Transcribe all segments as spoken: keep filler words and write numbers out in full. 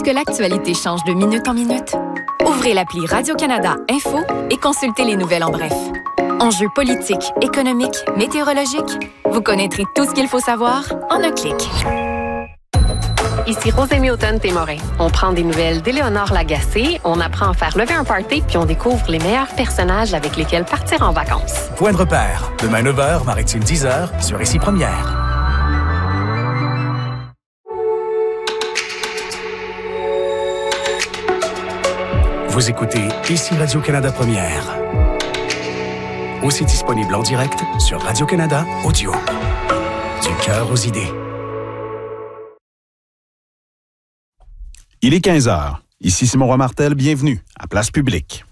que l'actualité change de minute en minute? Ouvrez l'appli Radio-Canada Info et consultez les nouvelles en bref. Enjeux politiques, économiques, météorologiques, vous connaîtrez tout ce qu'il faut savoir en un clic. Ici Rosémie Automne-Témorin. On prend des nouvelles d'Éléonore Lagacé, on apprend à faire lever un party, puis on découvre les meilleurs personnages avec lesquels partir en vacances. Point de repère. Demain neuf heures, Maritime dix heures, sur Ici Première. Vous écoutez Ici Radio-Canada Première. Aussi disponible en direct sur Radio-Canada Audio. Du cœur aux idées. Il est quinze heures. Ici Simon Roy Martel, bienvenue à Place Publique.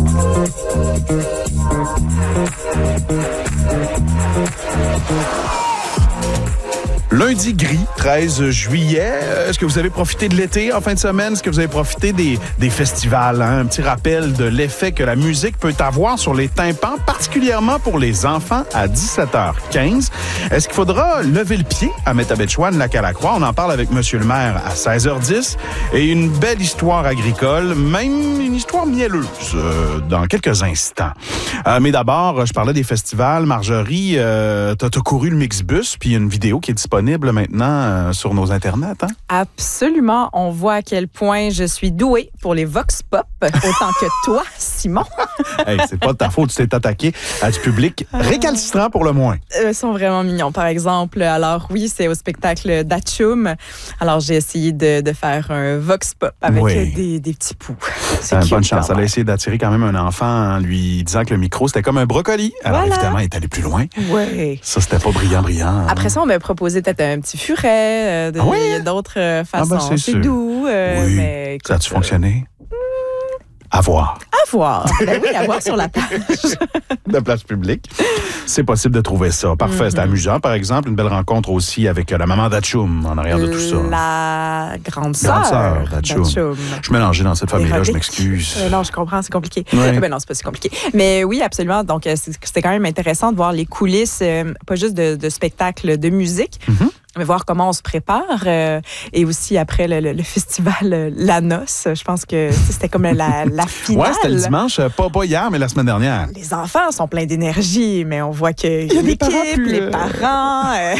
Lundi gris, treize juillet. Est-ce que vous avez profité de l'été en fin de semaine? Est-ce que vous avez profité des, des festivals? Hein? Un petit rappel de l'effet que la musique peut avoir sur les tympans, particulièrement pour les enfants à dix-sept heures quinze. Est-ce qu'il faudra lever le pied à Métabetchouan, Lac-à-la-Croix? On en parle avec Monsieur le maire à seize heures dix. Et une belle histoire agricole, même une histoire mielleuse euh, dans quelques instants. Euh, mais d'abord, je parlais des festivals. Marjorie, euh, t'as, t'as couru le Mixbus, puis il y a une vidéo qui est disponible maintenant euh, sur nos internets. Hein? Absolument. On voit à quel point je suis douée pour les Vox Pop, autant que toi, Simon. Hey, c'est pas de ta faute, tu t'es attaqué à du public récalcitrant pour le moins. Euh, ils sont vraiment mignons, par exemple. Alors oui, c'est au spectacle d'Atchoum. Alors j'ai essayé de, de faire un Vox Pop avec oui. des, des petits poux. C'est euh, bonne chance. Elle a essayé d'attirer quand même un enfant en lui disant que le micro, c'était comme un brocoli. Alors voilà. Évidemment, elle est allée plus loin. Oui. Ça, c'était pas brillant, brillant. Après ça, on m'a proposé peut-être un petit furet. Euh, de, ah oui? Il y a d'autres euh, façons. Ah ben c'est, c'est doux. Euh, oui. Mais, écoute, ça a-tu fonctionné? À voir. À voir. Ben oui, à voir sur la page. De Place Publique. C'est possible de trouver ça. Parfait. Mm-hmm. C'est amusant, par exemple. Une belle rencontre aussi avec la maman d'Atchoum en arrière de tout ça. La grande sœur, grande sœur d'Atchoum. d'Atchoum. Je suis mélangé dans cette famille-là, je m'excuse. Euh, non, je comprends, c'est compliqué. Oui. Ben non, c'est pas si compliqué. Mais oui, absolument. Donc, c'était quand même intéressant de voir les coulisses, euh, pas juste de, de spectacles de musique, mm-hmm. mais voir comment on se prépare. Euh, et aussi, après le, le, le festival euh, La Noce, je pense que c'était comme la, la finale. Oui, c'était le dimanche, pas, pas hier, mais la semaine dernière. Les enfants sont pleins d'énergie, mais on voit qu'il y a l'équipe, plus... les parents. Euh...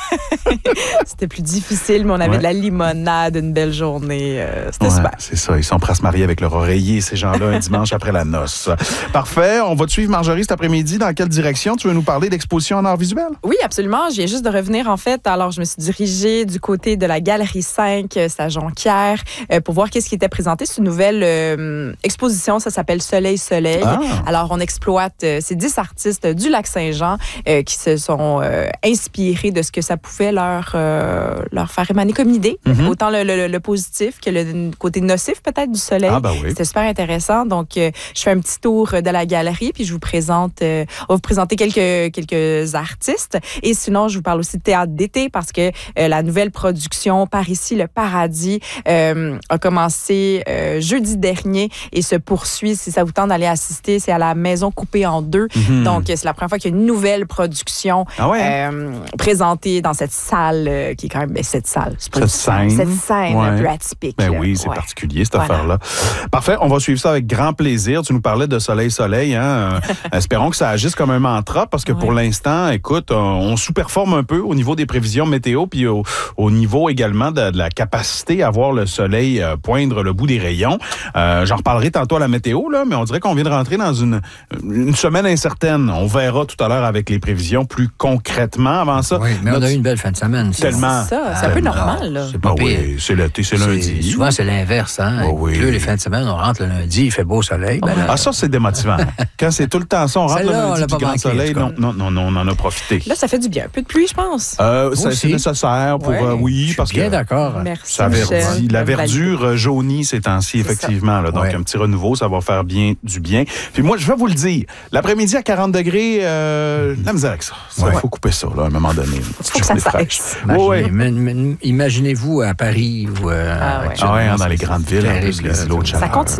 c'était plus difficile, mais on avait ouais. de la limonade, une belle journée. Euh, c'était ouais, super. C'est ça, ils sont prêts à se marier avec leur oreiller, ces gens-là, un dimanche après la noce. Parfait. On va te suivre, Marjorie, cet après-midi. Dans quelle direction? Tu veux nous parler d'exposition en art visuel? Oui, absolument. Je viens juste de revenir, en fait. Alors, je me suis dirigée du côté de la Galerie cinq, c'est à Jonquière, euh, pour voir qu'est-ce qui était présenté. C'est une nouvelle euh, exposition, ça s'appelle Soleil Soleil. Ah. Alors, on exploite euh, ces dix artistes du Lac-Saint-Jean euh, qui se sont euh, inspirés de ce que ça pouvait leur, euh, leur faire émaner comme idée. Mm-hmm. Autant le, le, le positif que le côté nocif, peut-être, du soleil. Ah, ben oui. C'était super intéressant. Donc, euh, je fais un petit tour de la galerie, puis je vous présente, euh, on va vous présenter quelques, quelques artistes. Et sinon, je vous parle aussi de théâtre d'été parce que euh, la nouvelle production Par ici, le paradis euh, a commencé euh, jeudi dernier et se poursuit. Si ça vous tente d'aller assister, c'est à la Maison coupée en deux. Mm-hmm. Donc, c'est la première fois qu'il y a une nouvelle production ah ouais, euh, présentée dans cette salle euh, qui est quand même... Ben, cette salle, c'est pas cette scène. Cette scène ouais. un peu atypique. Ben oui, c'est ouais. particulier, cette voilà. affaire-là. Parfait, on va suivre ça avec grand plaisir. Tu nous parlais de Soleil Soleil. Hein? Espérons que ça agisse comme un mantra parce que ouais. pour l'instant, écoute, on, on sous-performe un peu au niveau des prévisions météo puis au, au niveau également de, de la capacité à voir le soleil euh, poindre le bout des rayons. Euh, j'en reparlerai tantôt à la météo, là, mais on dirait qu'on vient de rentrer dans une, une semaine incertaine. On verra tout à l'heure avec les prévisions plus concrètement avant ça. Oui, mais notre... on a eu une belle fin de semaine. Ça. Tellement. C'est ça, c'est un peu normal. Là. C'est pas ah, pire. Oui, c'est l'été, c'est lundi. C'est, souvent, c'est l'inverse. Hein? Oh, oui. Plus les fins de semaine, on rentre le lundi, il fait beau soleil. Ben, ah, ça, c'est démotivant. Quand c'est tout le temps ça, on rentre Celle-là, le lundi, puis grand manqué, soleil. Non, non, non, non, on en a profité. Là, ça fait du bien. Un peu de pluie, je pense. Euh, ça, c'est nécessaire pour... Ouais. Euh, oui, je parce suis bien que... d'accord. Merci, ça verdit. Michel. La verdure jaunie ces temps-ci, c'est effectivement. Là, donc, ouais. un petit renouveau, ça va faire bien du bien. Puis moi, je vais vous le dire, l'après-midi à quarante degrés, euh, la misère avec ça. Il ouais. faut couper ça, là, à un moment donné. Il faut que ça cesse. Imaginez, ouais. mais, mais, imaginez-vous à Paris ou euh, ah, ouais. ah ouais, hein, dans les grandes villes, terrible, en plus, les îlots de chaleur. Ça continue.